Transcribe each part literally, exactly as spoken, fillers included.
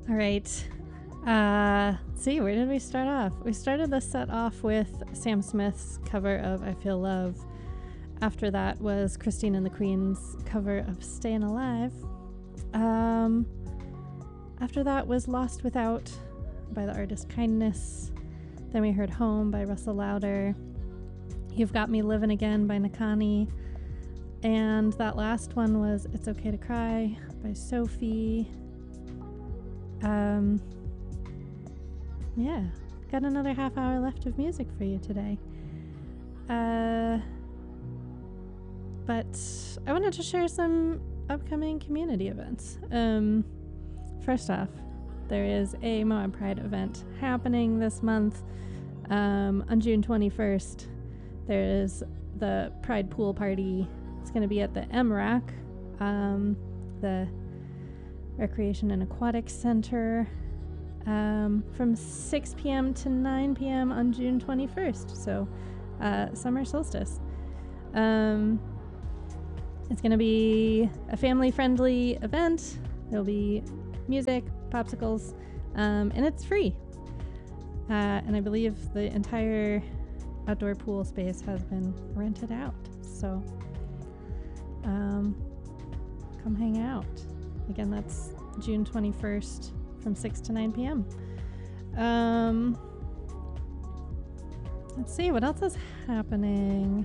All right. Uh, let's see, where did we start off? We started the set off with Sam Smith's cover of I Feel Love. After that was Christine and the Queen's cover of Stayin' Alive. Um, after that was Lost Without by the artist Kindness. Then we heard Home by Russell Lauder. You've Got Me Livin' Again by Nakani. And that last one was It's Okay to Cry by Sophie. Um, yeah, got another half hour left of music for you today. Uh, but I wanted to share some upcoming community events. Um, first off, there is a Moab Pride event happening this month. Um, on June twenty-first, there is the Pride Pool Party. It's going to be at the M RAC, um, the Recreation and Aquatic Center, um, from six p.m. to nine p.m. on June twenty-first, so uh, summer solstice. Um, it's going to be a family-friendly event. There'll be music, popsicles, um, and it's free. Uh, and I believe the entire outdoor pool space has been rented out, so um, come hang out. Again, that's June twenty-first from six to nine p.m. Um, let's see, what else is happening?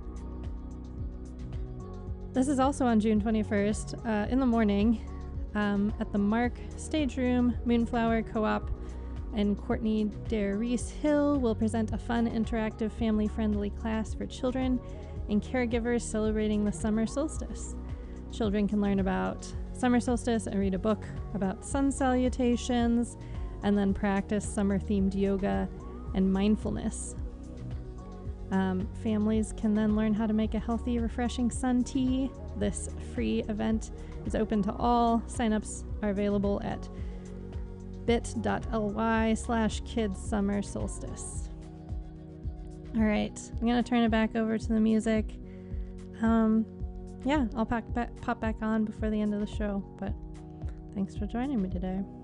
This is also on June twenty-first uh, in the morning um, at the Mark Stage Room. Moonflower Co-op and Courtney Dare Reese Hill will present a fun, interactive, family-friendly class for children and caregivers celebrating the summer solstice. Children can learn about summer solstice and read a book about sun salutations, and then practice summer-themed yoga and mindfulness. Um, families can then learn how to make a healthy, refreshing sun tea. This free event is open to all. Signups are available at bit.ly slash kids summer solstice. All right, I'm going to turn it back over to the music. Um, yeah, I'll pack ba- pop back on before the end of the show, but thanks for joining me today.